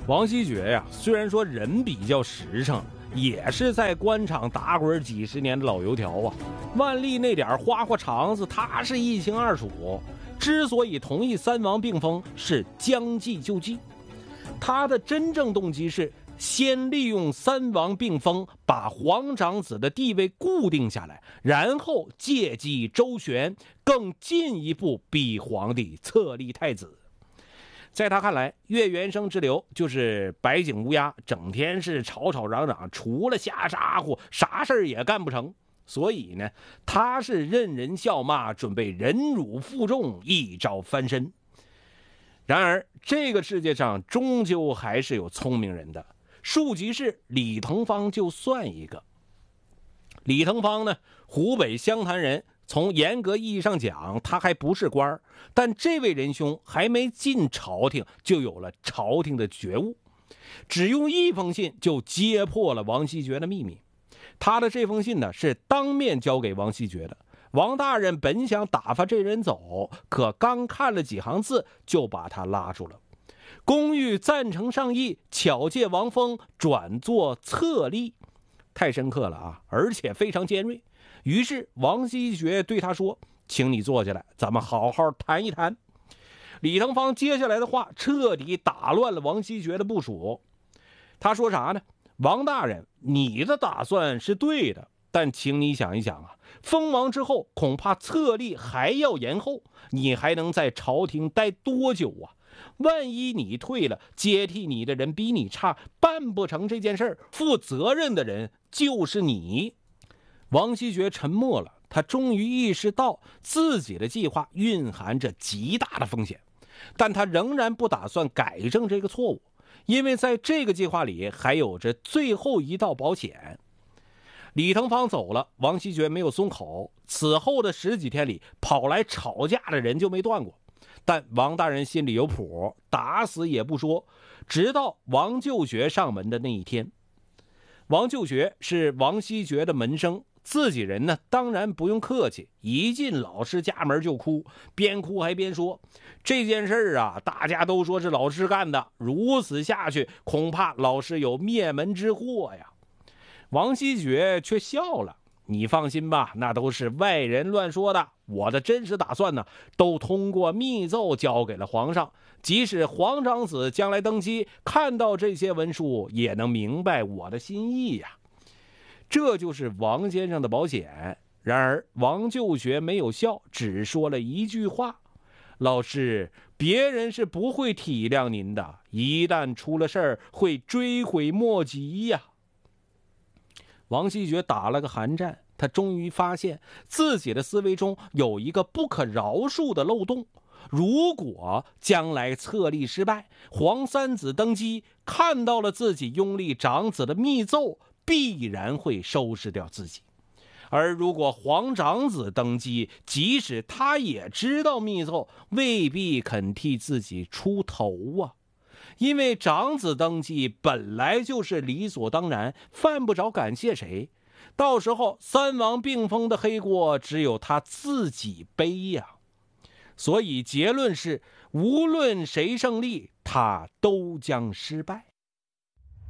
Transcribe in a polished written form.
王希爵呀，虽然说人比较实诚，也是在官场打滚几十年的老油条啊。万历那点花花肠子，他是一清二楚。之所以同意三王并封，是将计就计。他的真正动机是先利用三王并封，把皇长子的地位固定下来，然后借机周旋，更进一步逼皇帝册立太子。在他看来，岳元生之流就是白颈乌鸦，整天是吵吵嚷嚷，除了瞎咋呼，啥事儿也干不成。所以呢，他是任人笑骂，准备忍辱负重，一朝翻身。然而，这个世界上终究还是有聪明人的。庶吉士李腾芳就算一个。李腾芳呢，湖北湘潭人，从严格意义上讲，他还不是官，但这位仁兄还没进朝廷，就有了朝廷的觉悟。只用一封信就揭破了王希爵的秘密。他的这封信呢，是当面交给王希爵的。王大人本想打发这人走，可刚看了几行字，就把他拉住了。公欲赞成上意，巧借王封转作册立，太深刻了啊，而且非常尖锐。于是王希爵对他说：“请你坐下来，咱们好好谈一谈。”李腾芳接下来的话彻底打乱了王希爵的部署。他说啥呢？王大人，你的打算是对的，但请你想一想啊，封王之后恐怕册立还要延后，你还能在朝廷待多久啊？万一你退了，接替你的人比你差，办不成这件事儿，负责任的人就是你。王希爵沉默了，他终于意识到自己的计划蕴含着极大的风险，但他仍然不打算改正这个错误，因为在这个计划里还有着最后一道保险。李腾芳走了，王希爵没有松口，此后的10几天里，跑来吵架的人就没断过。但王大人心里有谱，打死也不说，直到王就学上门的那一天。王就学是王希爵的门生，自己人呢，当然不用客气，一进老师家门就哭，边哭还边说：“这件事啊，大家都说是老师干的，如此下去，恐怕老师有灭门之祸呀。”王希爵却笑了：“你放心吧，那都是外人乱说的。我的真实打算呢，都通过密奏交给了皇上。即使皇长子将来登基，看到这些文书，也能明白我的心意呀。”这就是王先生的保险。然而王就学没有笑，只说了一句话：“老师，别人是不会体谅您的，一旦出了事儿，会追悔莫及呀。”王希爵打了个寒战，他终于发现自己的思维中有一个不可饶恕的漏洞。如果将来册立失败，皇三子登基，看到了自己拥立长子的密奏，必然会收拾掉自己。而如果皇长子登基，即使他也知道密奏，未必肯替自己出头啊。因为长子登基本来就是理所当然，犯不着感谢谁。到时候三王并封的黑锅只有他自己背呀。所以结论是，无论谁胜利，他都将失败。